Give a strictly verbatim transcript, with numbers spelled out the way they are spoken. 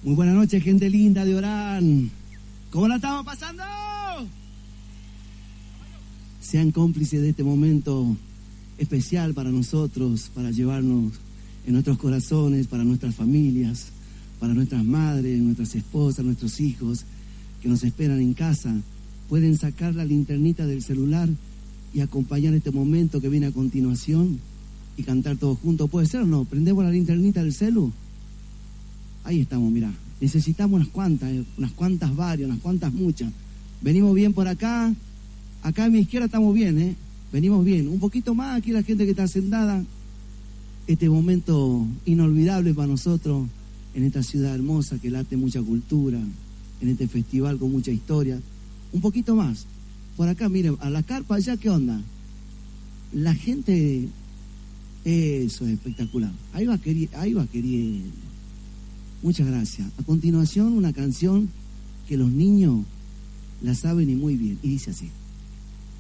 Muy buenas noches, gente linda de Orán. ¿Cómo la estamos pasando? Sean cómplices de este momento especial para nosotros, para llevarnos en nuestros corazones, para nuestras familias, para nuestras madres, nuestras esposas, nuestros hijos que nos esperan en casa. Pueden sacar la linternita del celular y acompañar este momento que viene a continuación y cantar todos juntos. ¿Puede ser o no? ¿Prendemos la linternita del celu? Ahí estamos, mirá. Necesitamos unas cuantas, eh, unas cuantas varias, unas cuantas muchas. Venimos bien por acá. Acá a mi izquierda estamos bien, ¿eh? Venimos bien. Un poquito más aquí la gente que está sentada. Este momento inolvidable para nosotros en esta ciudad hermosa que late mucha cultura, en este festival con mucha historia. Un poquito más. Por acá, miren, a la carpa allá, ¿qué onda? La gente... Eso es espectacular. Ahí va, querido. Ahí va, querido. Muchas gracias. A continuación, una canción que los niños la saben y muy bien. Y dice así.